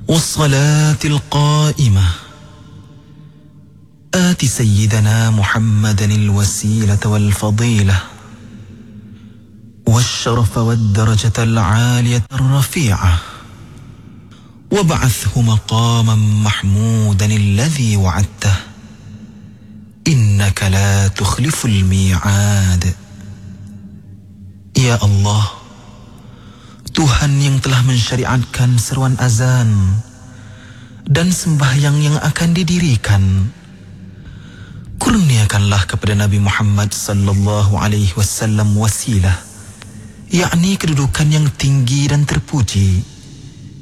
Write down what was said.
والصلاة القائمة آت سيدنا محمدا الوسيلة والفضيلة والشرف والدرجة العالية الرفيعة وابعثه مقاما محمودا الذي وعدته إنك لا تخلف الميعاد. Ya Allah, Tuhan yang telah mensyariatkan seruan azan dan sembahyang yang akan didirikan, kurniakanlah kepada Nabi Muhammad sallallahu alaihi wasallam wasilah, yakni kedudukan yang tinggi dan terpuji,